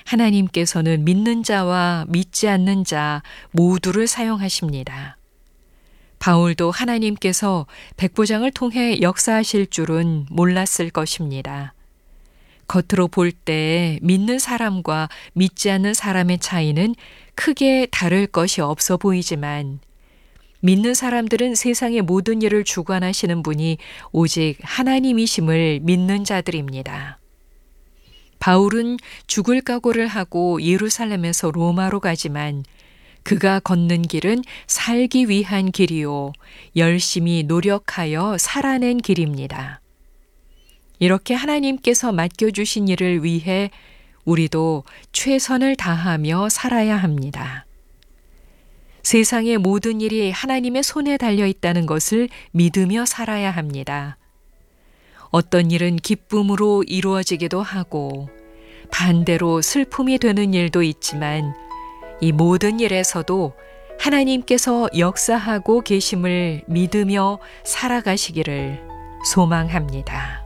하나님께서는 믿는 자와 믿지 않는 자 모두를 사용하십니다. 바울도 하나님께서 백부장을 통해 역사하실 줄은 몰랐을 것입니다. 겉으로 볼 때 믿는 사람과 믿지 않는 사람의 차이는 크게 다를 것이 없어 보이지만 믿는 사람들은 세상의 모든 일을 주관하시는 분이 오직 하나님이심을 믿는 자들입니다. 바울은 죽을 각오를 하고 예루살렘에서 로마로 가지만 그가 걷는 길은 살기 위한 길이요 열심히 노력하여 살아낸 길입니다. 이렇게 하나님께서 맡겨주신 일을 위해 우리도 최선을 다하며 살아야 합니다. 세상의 모든 일이 하나님의 손에 달려 있다는 것을 믿으며 살아야 합니다. 어떤 일은 기쁨으로 이루어지기도 하고 반대로 슬픔이 되는 일도 있지만 이 모든 일에서도 하나님께서 역사하고 계심을 믿으며 살아가시기를 소망합니다.